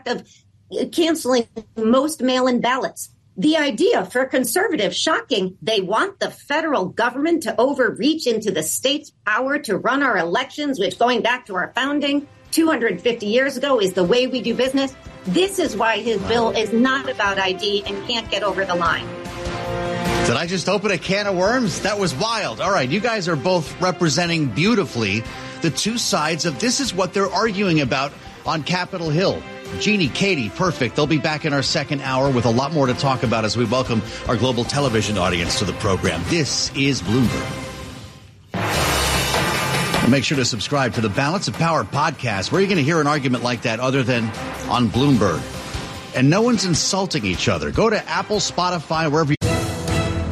of canceling most mail-in ballots. The idea for conservatives, shocking, they want the federal government to overreach into the state's power to run our elections, which, going back to our founding 250 years ago, is the way we do business. This is why his bill is not about ID and can't get over the line. Did I just open a can of worms? That was wild. All right, you guys are both representing beautifully the two sides of this is what they're arguing about on Capitol Hill. Jeannie, Katie, perfect. They'll be back in our second hour with a lot more to talk about as we welcome our global television audience to the program. This is Bloomberg. Make sure to subscribe to the Balance of Power podcast. Where are you going to hear an argument like that other than on Bloomberg? And no one's insulting each other. Go to Apple, Spotify, wherever you...